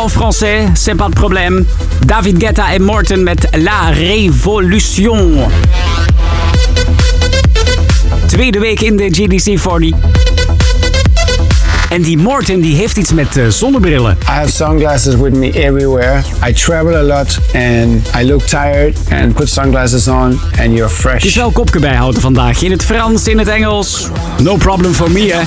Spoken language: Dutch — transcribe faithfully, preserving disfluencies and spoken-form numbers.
en français, c'est pas de problème. David Guetta en Morten met La Révolution. Tweede week in de G D C veertig. En die Morten die heeft iets met uh, zonnebrillen. I have sunglasses with me everywhere. I travel a lot and I look tired and put sunglasses on and you're fresh. Het is wel kopje bijhouden vandaag. In het Frans, in het Engels. No problem for me, hè.